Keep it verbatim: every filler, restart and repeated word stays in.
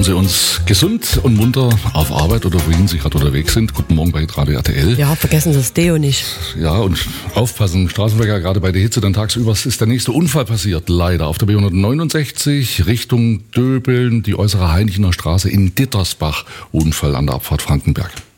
Haben Sie uns gesund und munter auf Arbeit oder wohin Sie gerade unterwegs sind? Guten Morgen bei Radio R T L. Ja, vergessen Sie das Deo nicht. Ja, und aufpassen, Straßenverkehr, gerade bei der Hitze dann tagsüber ist der nächste Unfall passiert, leider. Auf der B hundertneunundsechzig Richtung Döbeln, die äußere Heinichener Straße in Dittersbach. Unfall an der Abfahrt Frankenberg.